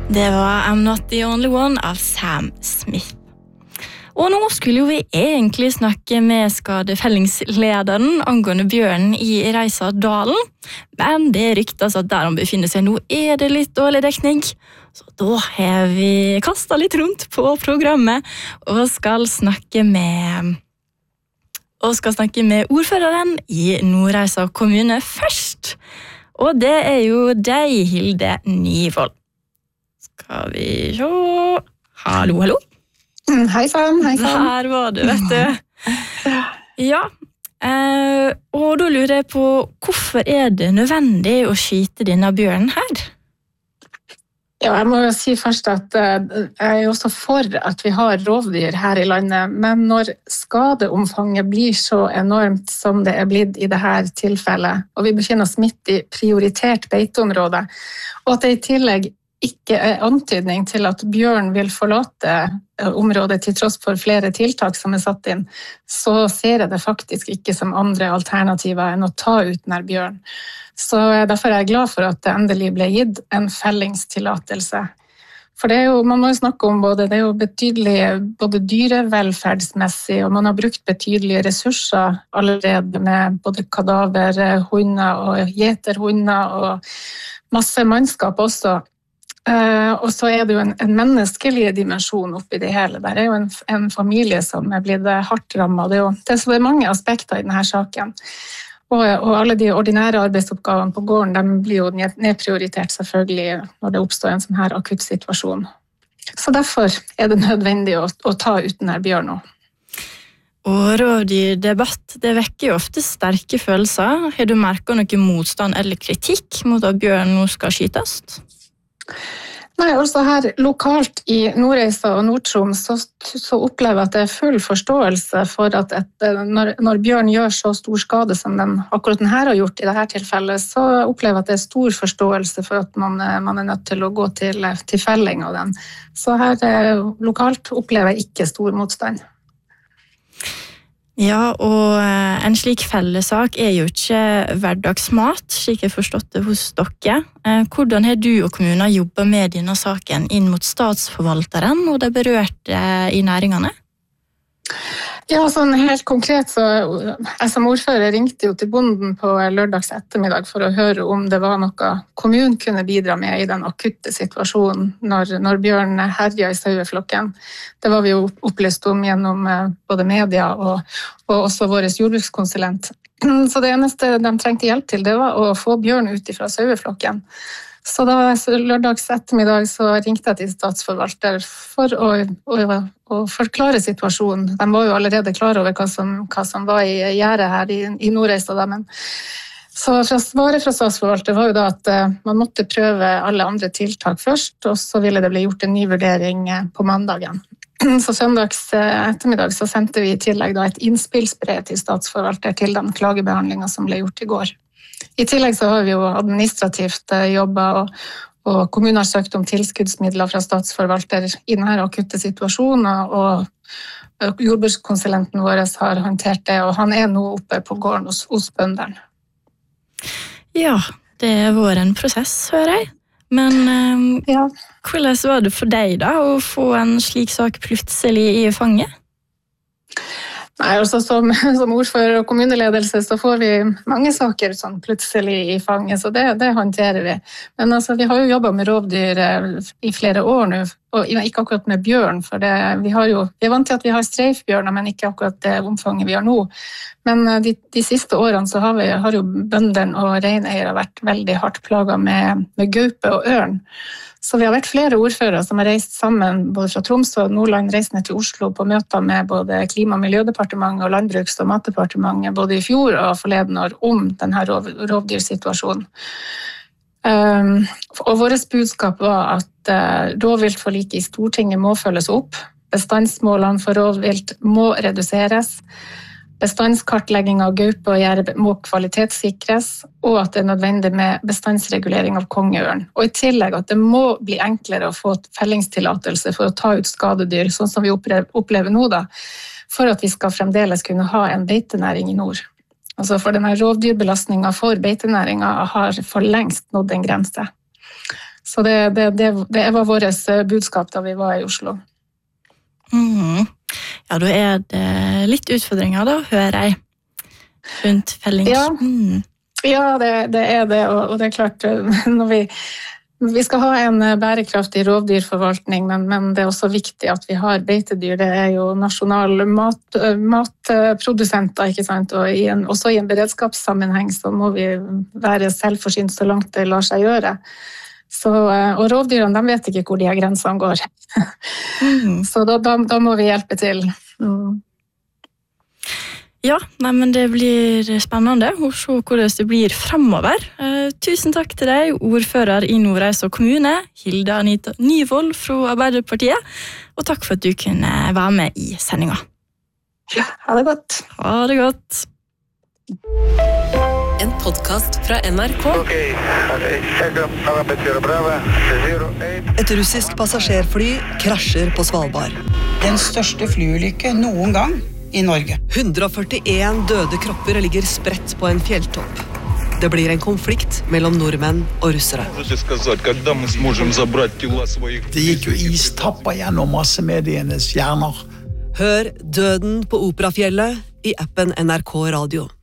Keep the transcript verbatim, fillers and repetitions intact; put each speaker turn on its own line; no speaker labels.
Det var I'm Not The Only One av Sam Smith. Og nå skulle jo vi egentlig snakke med skadefellingslederen angående bjørnen i Reisadalen, men det ryktes at der han befinner seg nå er det litt dårlig dekning. Så da har vi kastet litt rundt på programmet og skal snakke med, og skal snakke med ordføreren i Nordreisa kommune først. Og det er jo deg, Hilde Nyvold. Skal vi se... Hallo, hallo.
Hei sann, hei sann.
Her var du, vet du. Ja, eh, og da lurer jeg på, hvorfor er det nødvendig å skyte denne bjørnen her?
Ja, jeg må jo si først at jeg er også for at vi har rovdyr her i landet, men når skadeomfanget blir så enormt som det er blitt i dette tilfellet, og vi befinner oss midt i prioritert beiteområde, og at det i tillegg ikke er antydning til at bjørn vil forlate området til tross for flere tiltak som er satt inn, så ser jeg det faktisk ikke som andre alternativer enn å ta ut denne bjørn. Så derfor er jeg glad for at det endelig ble gitt en fellingstillatelse. For det er jo, man må jo snakke om både, det er jo betydelig både dyrevelferdsmessig, og man har brukt betydelige ressurser allerede med både kadaverhunder og gjeterhunder og masse mannskap også. Uh, og så er det jo en, en menneskelig dimensjon oppi det hele. Der er jo en, en familie som er blitt hardt rammet. Det er jo det er, det er mange aspekter i denne saken. Og, og alle de ordinære arbeidsoppgavene på gården, de blir jo nedprioritert selvfølgelig når det oppstår en sånn her akutt situasjon. Så derfor er det nødvendig å, å ta ut denne bjørnen.
Og rovdyrdebatt, det vekker jo ofte sterke følelser. Har du merket noe motstand eller kritikk mot at bjørn nå skal skytes?
Nei, altså her lokalt i Nordreisa og Nord-Troms så, så opplever jeg at det er full forståelse for at et, når, når bjørn gjør så stor skade som den, akkurat den her har gjort i dette tilfellet, så opplever jeg at det er stor forståelse for at man, man er nødt til å gå til, til felling av den. Så her lokalt opplever jeg ikke stor motstand.
Ja, og en slik fellesak er jo ikke hverdagsmat, slik jeg har forstått det hos dere. Hvordan har du og kommunen jobbet med denne saken inn mot statsforvalteren og det berørte i næringene?
Ja, sånn helt konkret så jeg som ordfører ringte jo til bonden på lørdags ettermiddag for å høre om det var noe kommunen kunne bidra med i den akutte situasjonen når, når bjørn herja i saueflokken. Det var vi jo opplyst om gjennom både media og, og også vår jordbrukskonsulent. Så det eneste de trengte hjelp til, det var å få bjørn ut fra saueflokken. Så da lørdags ettermiddag så ringte jeg til statsforvalter for å, å, å forklare situasjonen. De var jo allerede klar over hva som, hva som var i gjerdet her i, i Nordreisa. Men så fra svaret fra statsforvalter var jo da at uh, man måtte prøve alle andre tiltak først, og så ville det bli gjort en ny vurdering på mandagen. Så søndags ettermiddag så sendte vi i tillegg da et innspillsbrev til statsforvalter til den klagebehandlingen som ble gjort i går. I tillegg så har vi jo administrativt jobbet, og, og kommunen har søkt om tilskuddsmidler fra statsforvalter i denne akutte situasjonen, og, og jordbrukskonsulenten vår har håndtert det, og han er nå oppe på gården hos, hos bønderen.
Ja, det har vært en prosess, hører jeg. Men um, ja. Hvordan var det for deg da, å få en slik sak plutselig i fanget?
Nei, altså som, som ordfører og kommuneledelse så får vi mange saker sånn plutselig i fanget, så det, det håndterer vi. Men altså, vi har jo jobbet med rovdyr i flere år nå, og ikke akkurat med bjørn, for det, vi, har jo, vi er vant til at vi har streifbjørner, men ikke akkurat det omfanget vi har nå. Men de, de siste årene så har, vi, har jo bøndene og reineiere vært veldig hardt plaget med, med gaupe og ørn. Så vi har vært flere ordførere som har reist sammen, både fra Troms og Nordland, reist ned til Oslo på møter med både Klima- og miljødepartementet og Landbruks- og matdepartementet, både i fjor og forleden år, om denne rov, rovdyrsituasjonen. Um, og vårt budskap var at uh, rovviltforliket i Stortinget må følges opp, bestandsmålene for rovvilt må reduseres, bestandskartlegging av gaupe og jerv må kvalitetssikres, og at det er nødvendig med bestandsregulering av kongeørn. Og i tillegg at det må bli enklere å få fellingstillatelse for å ta ut skadedyr, sånn som vi opplever nå da, for at vi skal fremdeles kunne ha en beitenæring i nord. Altså for denne rovdyrbelastningen for beitenæringen har for lengst nådd en grense. Så det, det, det, det var vårt budskap da vi var i Oslo.
Mm. Ja, da er det litt utfordringer da, hører jeg, rundt felling.
Ja,
mm.
ja det, det er det, og, og det er klart, når vi Vi skal ha en bærekraftig rovdyrforvaltning, men, men det er også viktig at vi har beitedyr. Det er jo nasjonale mat, matprodusenter, ikke sant? Og i en, også i en beredskapssammenheng så må vi være selvforsynt så langt det lar seg gjøre. Så, og rovdyrene, de vet ikke hvor de her grensene går. Mm. Så da, da, da må vi hjelpe til. Mm.
Ja, nei, men det blir spennende å se hvordan det blir fremover. Eh, tusen takk til deg, ordfører i Nordreisa kommune, Hilde Anita Nyvold fra Arbeiderpartiet, og takk for at du kunne være med i sendinga.
Ja, ha det godt.
Ha det godt.
En podcast fra N R K. Et russisk passasjerfly krasjer på Svalbard.
Den største flyulykke noen gang i Norge.
hundre og førtien døde kropper ligger spredt på en fjelltopp. Det blir en konflikt mellom nordmenn og russere.
Det gikk jo istapper gjennom massemedienes hjerner.
Hør Døden på Operafjellet i appen N R K Radio.